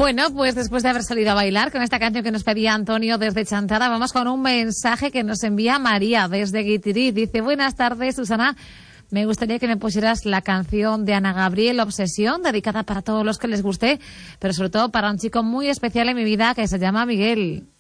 Bueno, pues después de haber salido a bailar con esta canción que nos pedía Antonio desde Chantada, vamos con un mensaje que nos envía María desde Guitiri. Dice: buenas tardes, Susana. Me gustaría que me pusieras la canción de Ana Gabriel, Obsesión, dedicada para todos los que les guste, pero sobre todo para un chico muy especial en mi vida que se llama Miguel.